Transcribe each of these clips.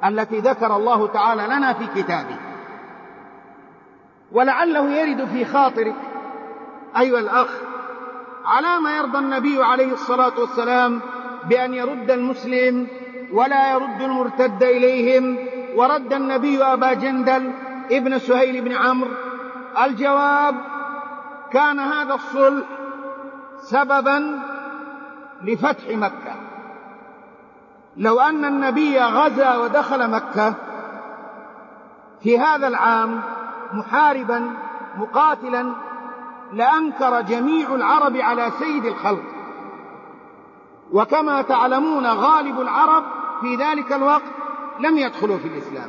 التي ذكر الله تعالى لنا في كتابه. ولعله يرد في خاطرك أيها الأخ على ما يرضى النبي عليه الصلاة والسلام بأن يرد المسلم ولا يرد المرتد إليهم، ورد النبي أبا جندل ابن سهيل بن عمرو. الجواب: كان هذا الصلح سببا لفتح مكة. لو أن النبي غزا ودخل مكة في هذا العام محاربا مقاتلا لأنكر جميع العرب على سيد الخلق، وكما تعلمون غالب العرب في ذلك الوقت لم يدخلوا في الإسلام،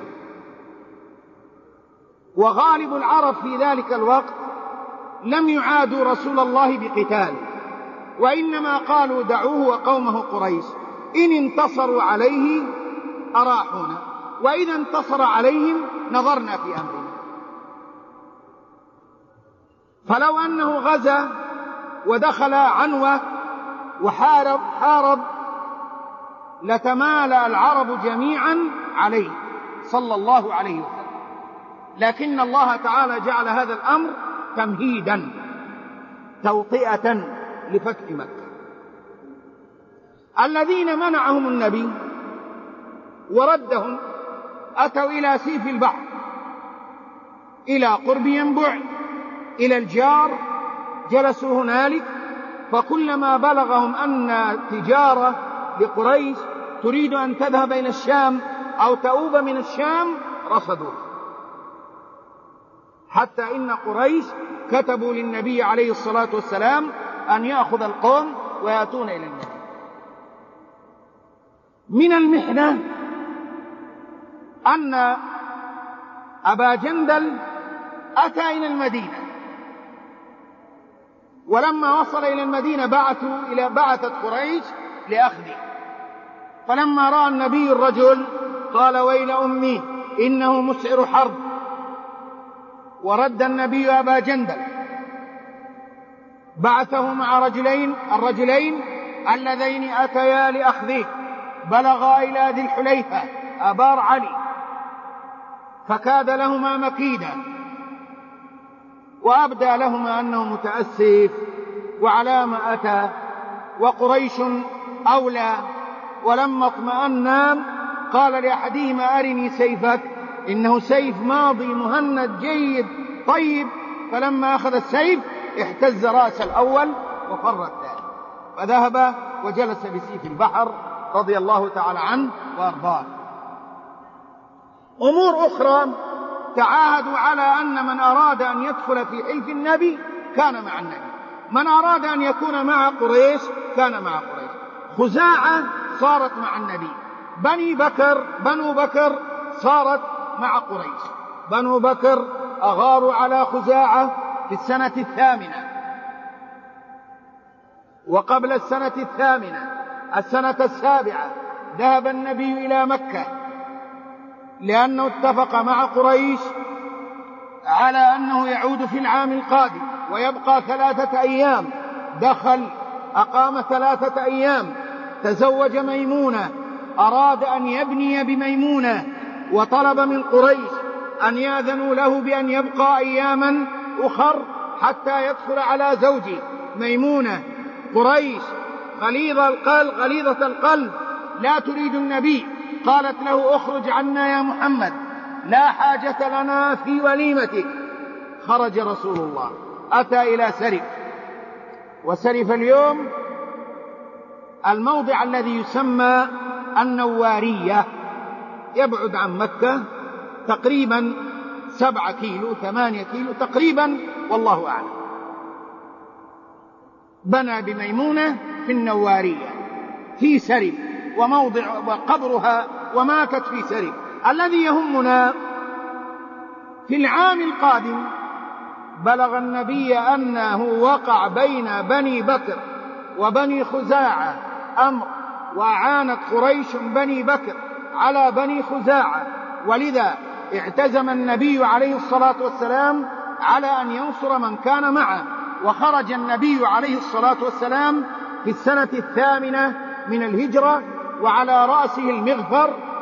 وغالب العرب في ذلك الوقت لم يعادوا رسول الله بقتال، وإنما قالوا دعوه وقومه قريش، إن انتصروا عليه أراحونا، وإذا انتصر عليهم نظرنا في أمرنا. فلو أنه غزا ودخل عنوة وحارب لتمالأ العرب جميعا عليه صلى الله عليه وسلم، لكن الله تعالى جعل هذا الأمر تمهيدا توطئة لفتح مكة. الذين منعهم النبي وردهم أتوا إلى سيف البحر، إلى قرب ينبع، إلى الجار، جلسوا هنالك، فكلما بلغهم أن تجارة لقريش تريد أن تذهب إلى الشام أو تؤوب من الشام رصدوه، حتى إن قريش كتبوا للنبي عليه الصلاة والسلام أن يأخذ القوم ويأتون إلى النبي. من المحنة أن أبا جندل أتى إلى المدينة، ولما وصل إلى المدينة بعثت قريش لأخذه، فلما رأى النبي الرجل قال: ويل أمي إنه مسعر حرب. ورد النبي أبا جندل، بعثه مع الرجلين اللذين أتيا لأخذه، بلغا إلى ذي الحليفة أبار علي، فكاد لهما مكيدا، وأبدى لهما أنه متأسف وعلى ما أتى، وقريش أولى. ولما اطمأنا قال لأحدهما: أرني سيفك، إنه سيف ماضي مهند جيد طيب. فلما أخذ السيف اهتز رأس الأول وفر الثاني، فذهب وجلس بسيف البحر رضي الله تعالى عنه وأرضاه. أمور أخرى: تعاهدوا على أن من أراد أن يدخل في حلف النبي كان مع النبي، من أراد أن يكون مع قريش كان مع قريش. خزاعة صارت مع النبي، بنو بكر صارت مع قريش. بنو بكر أغاروا على خزاعة في السنة 8، وقبل السنة 8 السنة 7 ذهب النبي إلى مكة، لأنه اتفق مع قريش على أنه يعود في العام القادم ويبقى 3 أيام. دخل أقام 3 أيام، تزوج ميمونة، أراد أن يبني بميمونة، وطلب من قريش أن يأذنوا له بأن يبقى أياما أخر حتى يدخل على زوجه ميمونة. قريش غليظة القلب لا تريد النبي، قالت له: اخرج عنا يا محمد، لا حاجة لنا في وليمتك. خرج رسول الله، أتى إلى سرف، وسرف اليوم الموضع الذي يسمى النوارية، يبعد عن مكة تقريبا 7 كيلو 8 كيلو تقريبا، والله أعلم. بنى بميمونة في النوارية في سرف، وموضع وقبرها، وماتت في سرف. الذي يهمنا في العام القادم بلغ النبي أنه وقع بين بني بكر وبني خزاعة أمر، وأعانت قريش بني بكر على بني خزاعة، ولذا اعتزم النبي عليه الصلاة والسلام على أن ينصر من كان معه. وخرج النبي عليه الصلاة والسلام في السنة 8 من الهجرة، وعلى رأسه المغفر